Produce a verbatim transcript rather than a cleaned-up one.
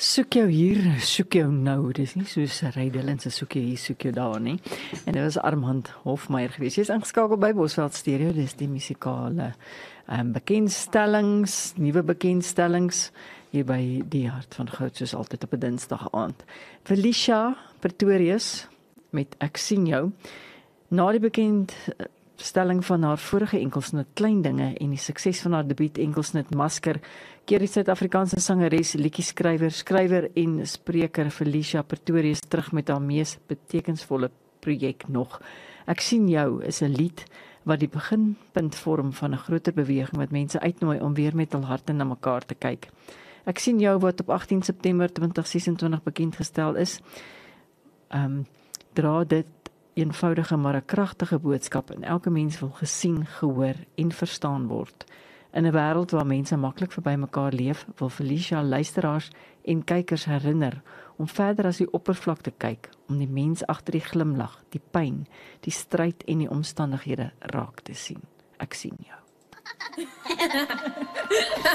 Soek jou hier, soek jou nou. Dis nie soos Ray Dillon se soek jou hier, soek jou daar nie. En dit was Armand Hofmeyer geweest. Jy's ingeskakel by Bosveld Stereo. Dis die musikale um, bekendstellings, nuwe bekendstellings hier by die Hart van Goud, soos altyd op 'n Dinsdag aand. Felicia Pretorius met Ek sien jou. Na die bekendstelling van haar vorige enkelsnit Klein Dinge en die sukses van haar debuut enkelsnit Masker, keer die Suid-Afrikaanse sangeres, liedjie-skrywer, skrywer en spreker Felicia Pretorius terug met haar mees betekenisvolle projek nog. Ek sien jou is 'n lied wat die beginpunt vorm van 'n groter beweging wat mense uitnooi om weer met hul harte na mekaar te kyk. Ek sien jou wat op agttien September tweeduisend ses-en-twintig bekendgestel is. Um, dra dit eenvoudige maar 'n kragtige boodskap en elke mens wil gesien, gehoor en verstaan word. In 'n wêreld waar mense maklik verby mekaar leef, wil Felicia luisteraars en kykers herinner om verder as die oppervlak te kyk, om die mens agter die glimlag, die pyn, die stryd en die omstandighede raak te sien. Ek sien jou.